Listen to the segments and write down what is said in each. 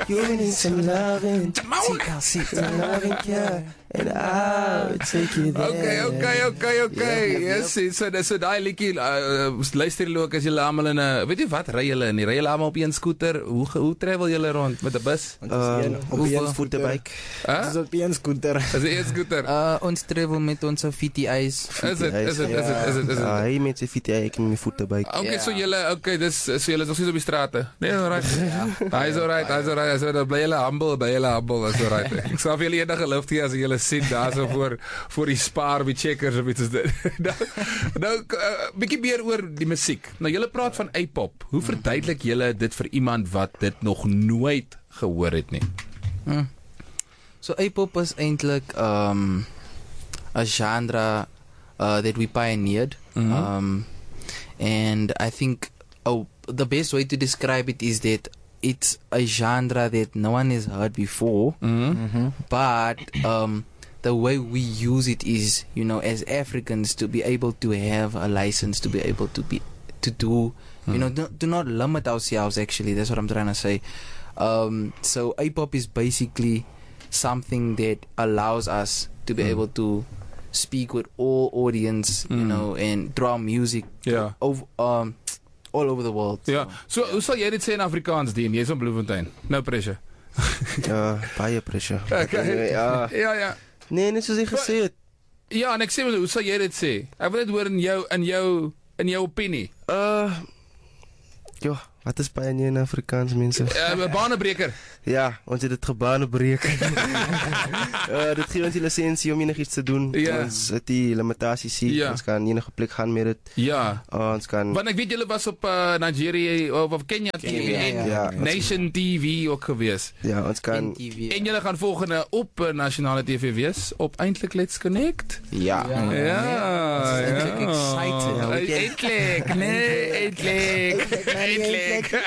You need some loving. TLC, some loving care. And I'll take you there. Okay. Yes, so daai liedjie, luister julle ook as julle almal in 'n, weet jy wat, ry julle nie? Ry julle almal op een scooter? Hoe travel julle rond met 'n bus? Op een voetbike. Dis op een scooter. Is 'n scooter? Ons travel met ons VTI's. Is dit? Hy met sy VTI, ek met my voetbike. Okay, so julle, so julle is nog steeds op die strate. Nee, alright. Hy's alright. So bly julle humble, is alright. Ek sal vir julle enige lift gee as julle sien daar so voor die Spar by Checkers of iets is dit. Nou bietjie meer oor die musiek. Nou julle praat van A-pop. Hoe verduidelik julle dit vir iemand wat dit nog nooit gehoor het nie? So A-pop is eintlik a genre that we pioneered. And I think the best way to describe it is that it's a genre that no one has heard before. But the way we use it is, as Africans, to be able to have a license, to be able to do, do not limit ourselves, actually. That's what I'm trying to say. So A-pop is basically something that allows us to be able to speak with all audience, and through our music all over the world. Ja, so hoe sal jy dit sê in Afrikaans, Dean? Jy's van Bloemfontein. No pressure. Baie pressure. Ja. Nee, net soos jy gesê het. Ja, en ek sê, hoe sal jy dit sê? Ek wil dit hoor in jou opinie. Wat is pioneer in Afrikaans, mense? Banebreker. Ja, ons het dit gebanebreek. Dit gee ons die lisensie om enigiets te doen. Ons het die limitaties hier. Ons kan enige plek gaan met dit. Ja. Ons kan... Want ek weet julle was op Nigeria of Kenya TV en Nation TV ook gewees. Ja, ons kan... En julle gaan volgende op nasionale TV wees, op Eindelijk Let's Connect. Ja. Eindelijk excited. Eindelijk.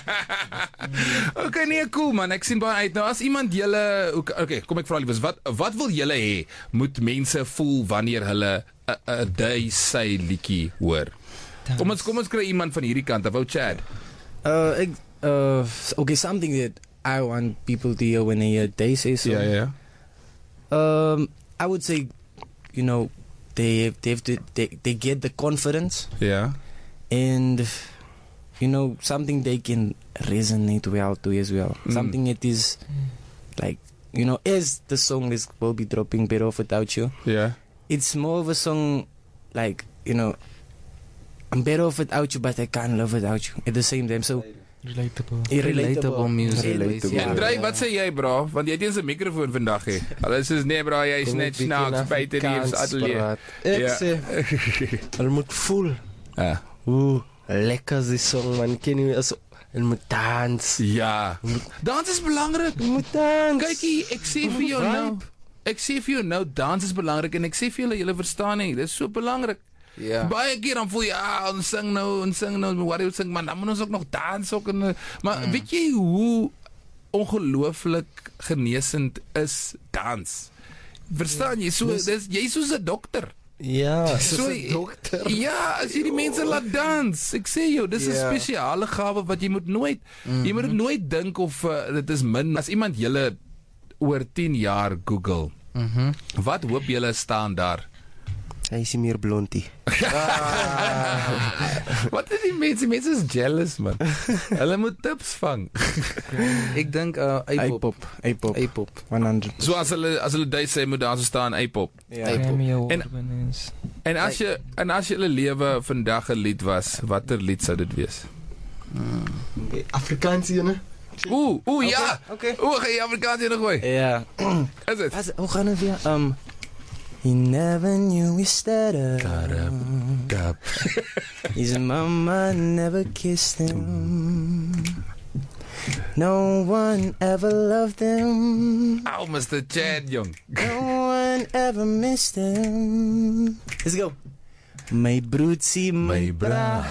Okay, nee, cool man, ek sien baie uit. Nou as iemand julle, okay, kom ek vra liewes, wat wil julle hê moet mense voel wanneer hulle 'n Day Say liedjie hoor? Kom ons kry iemand van hierdie kant af, ou Chad. Okay, something that I want people to hear when they hear Day Say song. Yeah. I would say, they get the confidence. Yeah. And something they can resonate well to as well. Something that is like, as the song will be dropping Better Off Without You. Yeah. It's more of a song like, I'm better off without you, but I can't live without you at the same time. So relatable music. En Dry, wat sê jy, bro? Want jy het eens 'n mikrofoon vandag hê. Hulle sê nee, bro, jy's net snaaks buite die ateljee. Ek sê hulle moet voel. Lekker is die song, man. Ken jy as hulle moet dans. Ja. Dans is belangrik. Moet dans. Kykie, ek sê vir jou nou, dans is belangrik en ek sê vir julle verstaan nie. Dit is so belangrik. Ja. Baie keer dan voel jy, ons sing nou, wat jy sing, man, dan moet ons ook nog dans ook en, maar weet jy hoe ongelooflik genesend is dans? Verstaan jy? So jy is soos 'n dokter. Ja, so dokter. Ja, as jy die mense laat dans. Ek sê jou, dis 'n spesiale gawe wat jy moet nooit jy moet nooit dink of dit is min. As iemand julle oor 10 jaar Google. Wat hoop julle staan daar? Hy is meer blondie. Wat is die mense? Mense is jealous, man. Hulle moet tips vang. Ek dink A-pop. 100. So as hulle Day Say moet daar staan A-pop. En as jy hulle lewe vandag 'n lied was, watter lied sou dit wees? Afrikaans ene. Ja. Okay. Gaan jy Afrikaans ene gooi? Ja. Is dit? Hoe gaan dit weer? He never knew we stuttered. His mama never kissed him. No one ever loved him. Ow, Mr. Chad, jong. No one ever missed him. Let's go. My broodsie, my bra.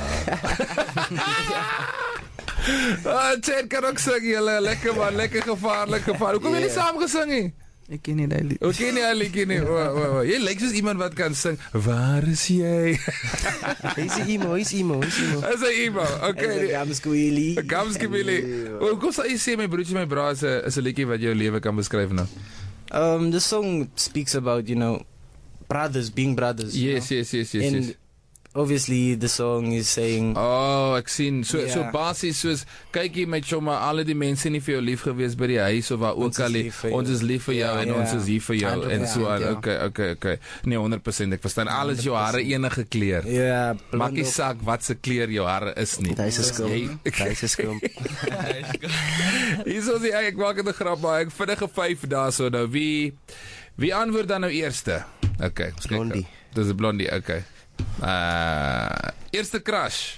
Chad kan ook sing, julle. Lekker man, lekker gevaarlik. Hoe kom jullie saam gesing? Ek ken nie daai lied. Okay, nie allie nie. Jy lyk soos iemand wat kan sing. Waar is jy? Hy's emo. Is hy emo? Okay. Gamskwili. Gamskwili. Hoe sal jy sê my broertjie my bra is 'n liedjie wat jou lewe kan beskryf nou? The song speaks about, brothers being brothers. Yes. And obviously the song is saying ek sien so basies soos kyk hier my chomma, al die mense nie vir jou lief gewees by die huis of waar ook al ons is lief vir jou en ons is hier vir jou en so aan. Okay. Nee, 100% ek verstaan. Alles jou hare enige kleur. Ja, maak nie saak wat se kleur jou hare is nie. Dis 'n skum. Hier is ek maak 'n grap maar ek vinnige 5 dae so nou wie antwoord dan nou eerste? Okay, Blondie. Dis 'n blondie, okay. Eerste crush.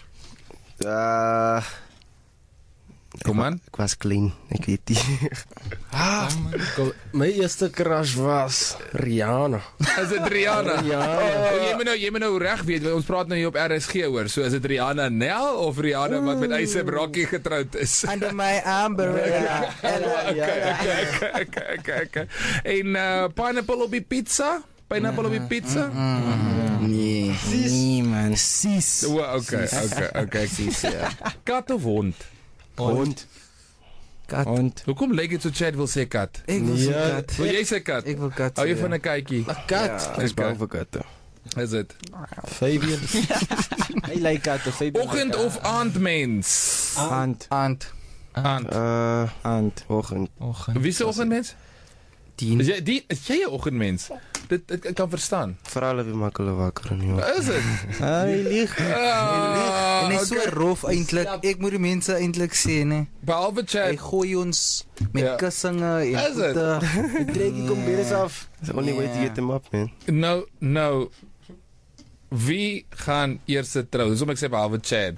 Kom aan. Ek was clean, ek weet nie. My eerste crush was Rihanna. Is dit Rihanna? Jy moet nou reg weet, ons praat nou hier op RSG hoor. So is dit Rihanna Nel of Rihanna wat met A$AP Rocky getroud is? Under my umbrella. Okay. En pineapple op die pizza? Pineapple op die pizza? Nee, man. Sis. Okay. Sis, ja. Kat of hond? Hond. Hoekom lyk dit so Chad wil sê kat? Ek wil sê kat. Wil jy sê kat? Ek wil kat. Hou jy van 'n katjie? 'n Kat. Ek is bang vir katte. Is dit? Fabian. Hy like katte. Fabian. Oggend of aandmens? Aand. Oggend. Wie se oggendmens? Is jy 'n oggendmens? Dit ek kan verstaan. Veral as jy maklik wakker en jy. Is dit? Hy lieg. En hy is so rof eintlik. Ek moet die mense eintlik sê, né? Behalve Hy Chad. gooi ons met kussinge en Is dit? Die trek kom weer af. It's the only way to get them up, man. Nou. Wie gaan eers trou? Dis om ek sê behalve Chad.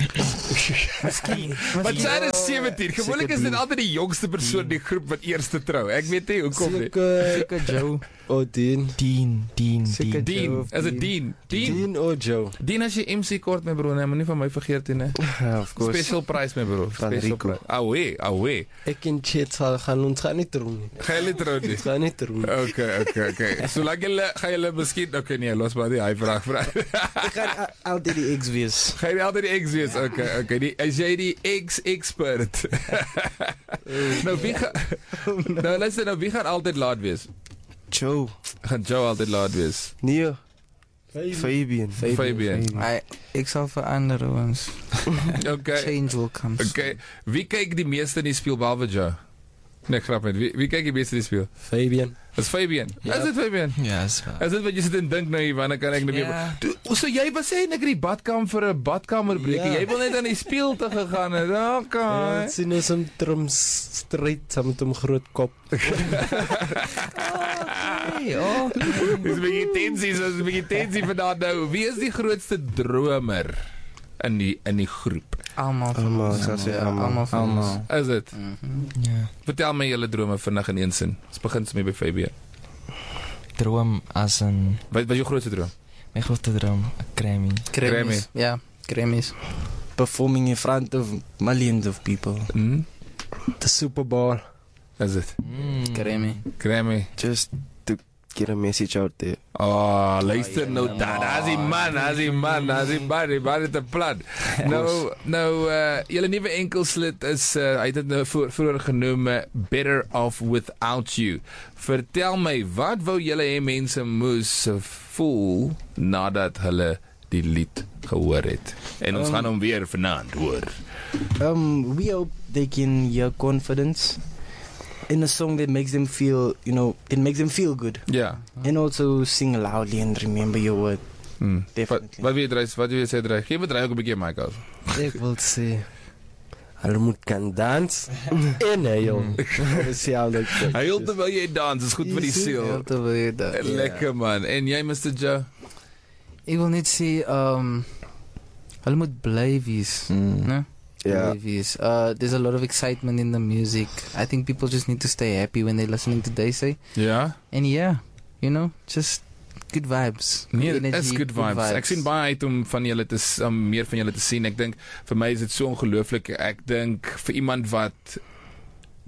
Maar Chad is 17. Gewoonlik is dit altyd die jongste persoon in die groep wat eers trou. Ek weet nie hoekom nie. Seker Joe. Dean. Dean. Is dit Dean? Dean or Joe? Dean as jy MC kort my bro, nee, moenie van my vergeet nie. Of course. Special price my bro. Van Special Rico. price. Away. Ek en Chet gaan nie trou nie. Gaan jy trou nie? Gaan nie trou nie. Okay. Solank gaan julle miskien okay nee, los maar die hy vraag. Ek gaan altyd die X wees. Gaan jy altyd die X wees? Okay. As jy die X-expert. Nou wie gaan altyd laat wees? Joe. Gaan Joe altyd laat wees? Nee. Fabian. Ek sal verander ons. Okay. Change will come. Okay. Wie kyk die meeste in die speel behalwe Joe? Nee, grap met. Wie kyk die meeste in die speel? Fabian. Is Fabian? Ja. Is dit Fabian? Ja, is waar. Is dit wat jy sit en dink nou hier wanneer kan ek nou weer? Ja. So jy was sê net die badkamer vir 'n badkamerbreekie. Ja. Jy wil net aan die speel te gegaan het. Okay. Sien ons om drums stryd saam met hom groot kop. Dis 'n bietjie tensie vandag nou. Wie is die grootste dromer in die groep? Almal. Is dit? Ja. Vertel my julle drome vinnig in een sin. Ons begin sommer by Fabian. Droom as een... Wat is jou grootste droom? Mijn grootste droom, Grammy. Grammys. Ja, Grammys. Performing in front of millions of people. The Super Bowl. Is dit? Grammy. Just to get a message out there. Oh, luister nou dan. As die man het 'n plan. Nou, julle nuwe enkelslid is hy het dit nou vroeër genoem Better Off Without You. Vertel my, wat wou julle hê mense moes voel nadat hulle die lied gehoor het? En ons gaan hom weer vanaand hoor. We hope they can hear confidence in a song that makes them feel, it makes them feel good. Ja. And also sing loudly and remember your word. Definitely. Wat wil jy sê, Dries? Geef het Dries ook 'n bietjie mic af. Ek wil sê hulle moet kan dans en heel. Heel terwyl jy dans, is goed vir die siel. Lekker man. En jy Mr. Joe? Ek wil net sê hulle moet bly wees, né? Yeah. There's a lot of excitement in the music. I think people just need to stay happy when they're listening to Daisy. Ja. And just good vibes. Nee, Good dit is energy, good vibes. Ek sien baie uit om van julle meer van julle te sien. Ek dink vir my is dit so ongelooflik. Ek dink vir iemand wat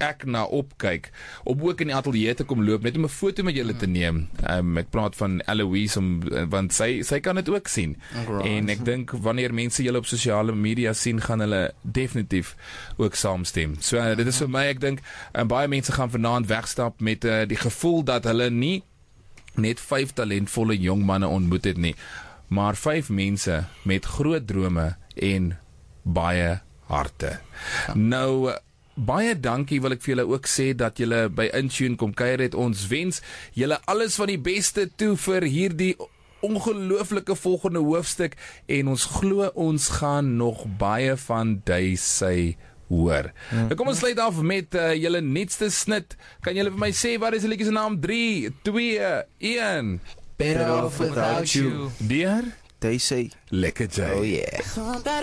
ek na opkyk, om ook in die ateljee te kom loop, net om 'n foto met julle te neem. Ek praat van Eloise, want sy kan dit ook sien. En ek dink, wanneer mense julle op sosiale media sien, gaan hulle definitief ook saamstem. So, dit is vir my, ek dink, baie mense gaan vanaand wegstap met die gevoel dat hulle nie net 5 talentvolle jong manne ontmoet het nie, maar 5 mense met groot drome en baie harte. Nou, baie dankie wil ek vir julle ook sê dat julle by Intune kom kuier het. Ons wens julle alles van die beste toe vir hierdie ongelooflike volgende hoofstuk, en ons glo ons gaan nog baie van Daisy hoor. Nou kom ons sluit af met julle nuutste snit. Kan julle vir my sê wat is die liedjie se naam? 3, 2, 1. Better off without you. Deur Daisy. Lekker Jay. Oh yeah.